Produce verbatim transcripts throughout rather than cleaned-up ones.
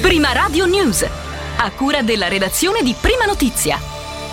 Prima Radio News, a cura della redazione di Prima Notizia.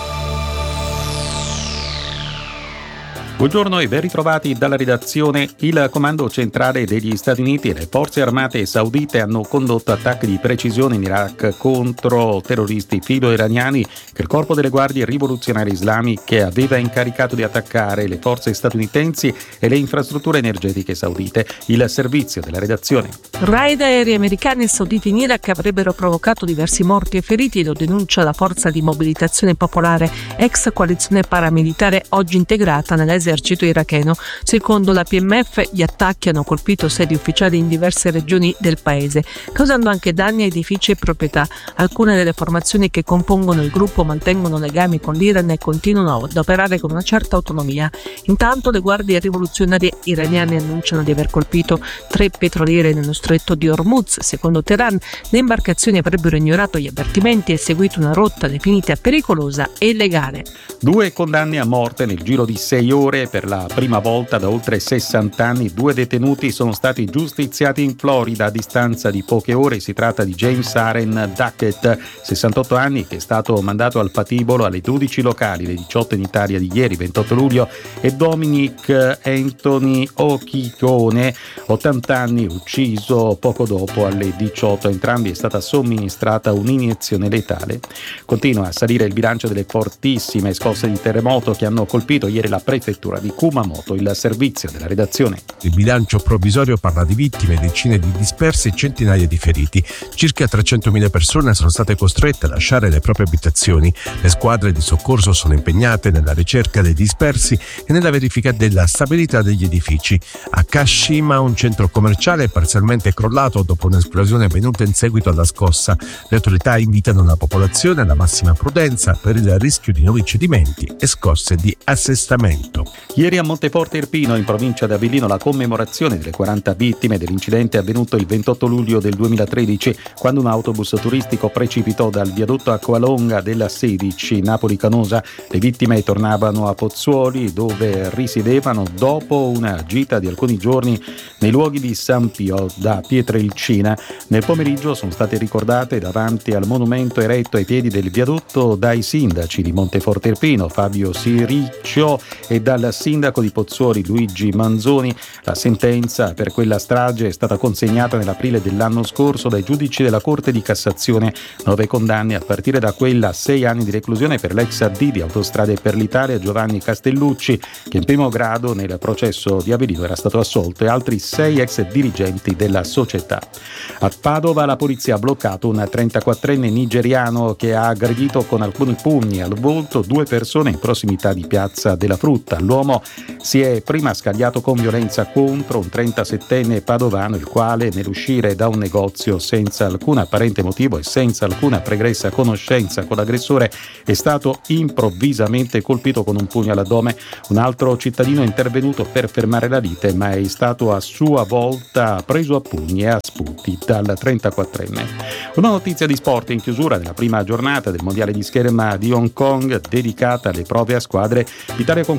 Buongiorno e ben ritrovati dalla redazione. Il comando centrale degli Stati Uniti e le forze armate saudite hanno condotto attacchi di precisione in Iraq contro terroristi filo-iraniani che il corpo delle guardie rivoluzionarie islamiche aveva incaricato di attaccare le forze statunitensi e le infrastrutture energetiche saudite. Il servizio della redazione. Raid aerei americani e sauditi in Iraq avrebbero provocato diversi morti e feriti, lo denuncia la Forza di Mobilitazione Popolare, ex coalizione paramilitare oggi integrata nell'esercito iracheno. Secondo la P M F, gli attacchi hanno colpito sedi ufficiali in diverse regioni del paese, causando anche danni a edifici e proprietà. Alcune delle formazioni che compongono il gruppo mantengono legami con l'Iran e continuano ad operare con una certa autonomia. Intanto le guardie rivoluzionarie iraniane annunciano di aver colpito tre petroliere nello stretto di Hormuz. Secondo Teheran, le imbarcazioni avrebbero ignorato gli avvertimenti e seguito una rotta definita pericolosa e illegale. Due condanne a morte nel giro di sei ore. Per la prima volta da oltre sessanta anni due detenuti sono stati giustiziati in Florida a distanza di poche ore. Si tratta di James Aaron Duckett, sessantotto anni, che è stato mandato al patibolo alle dodici locali, le diciotto in Italia di ieri, ventotto luglio, e Dominic Anthony Ochicone, ottanta anni, ucciso poco dopo alle diciotto. Entrambi è stata somministrata un'iniezione letale. Continua a salire il bilancio delle fortissime scosse di terremoto che hanno colpito ieri la prefettura di Kumamoto. Il servizio della redazione. Il bilancio provvisorio parla di vittime, decine di dispersi e centinaia di feriti. Circa trecentomila persone sono state costrette a lasciare le proprie abitazioni. Le squadre di soccorso sono impegnate nella ricerca dei dispersi e nella verifica della stabilità degli edifici. A Kashima, un centro commerciale è parzialmente crollato dopo un'esplosione avvenuta in seguito alla scossa. Le autorità invitano la popolazione alla massima prudenza per il rischio di nuovi cedimenti e scosse di assestamento. Ieri a Monteforte Irpino, in provincia di Avellino, la commemorazione delle quaranta vittime dell'incidente avvenuto il ventotto luglio del duemilatredici, quando un autobus turistico precipitò dal viadotto Acqualonga della sedici Napoli-Canosa. Le vittime tornavano a Pozzuoli, dove risiedevano dopo una gita di alcuni giorni nei luoghi di San Pio da Pietrelcina. Nel pomeriggio sono state ricordate davanti al monumento eretto ai piedi del viadotto dai sindaci di Monteforte Irpino, Fabio Siriccio, e dal sindaco di Pozzuoli, Luigi Manzoni. La sentenza per quella strage è stata consegnata nell'aprile dell'anno scorso dai giudici della Corte di Cassazione. Nove condanne, a partire da quella a sei anni di reclusione per l'ex A D di Autostrade per l'Italia Giovanni Castellucci, che in primo grado nel processo di Avellino era stato assolto, e altri sei ex dirigenti della società. A Padova la polizia ha bloccato un trentaquattrenne nigeriano che ha aggredito con alcuni pugni al volto due persone in prossimità di Piazza della Frutta. L'uomo si è prima scagliato con violenza contro un trentasettenne padovano, il quale, nell'uscire da un negozio senza alcun apparente motivo e senza alcuna pregressa conoscenza con l'aggressore, è stato improvvisamente colpito con un pugno all'addome. Un altro cittadino è intervenuto per fermare la lite, ma è stato a sua volta preso a pugni e a sputi dal trentaquattrenne. Una notizia di sport in chiusura della prima giornata del mondiale di scherma di Hong Kong dedicata alle prove a squadre. L'Italia con